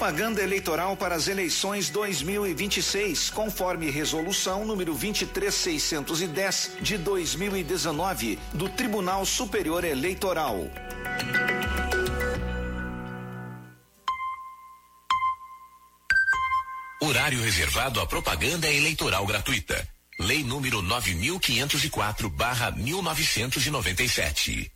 Propaganda eleitoral para as eleições 2026, conforme resolução número 23610 de 2019 do Tribunal Superior Eleitoral. Horário reservado à propaganda eleitoral gratuita. Lei número 9.504/1997.